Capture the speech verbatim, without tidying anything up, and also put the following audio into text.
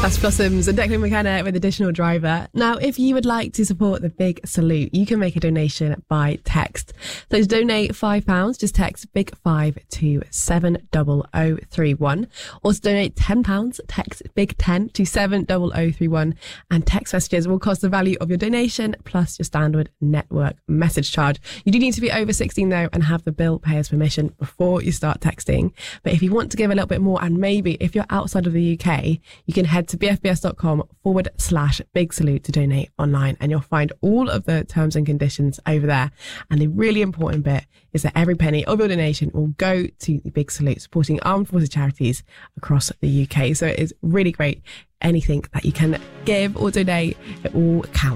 That's Blossoms and Declan McKenna with Additional Driver. Now, if you would like to support the Big Salute, you can make a donation by text. So to donate five pounds, just text Big Five to seven zero zero three one. Or to donate ten pounds, text Big Ten to seven zero zero three one. And text messages will cost the value of your donation plus your standard network message charge. You do need to be over sixteen though and have the bill payer's permission before you start texting. But if you want to give a little bit more, and maybe if you're outside of the U K, you can head to bfbs.com forward slash big salute to donate online, and you'll find all of the terms and conditions over there. And the really important bit is that every penny of your donation will go to the Big Salute, supporting armed forces charities across the U K. So it is really great. Anything that you can give or donate, it all counts.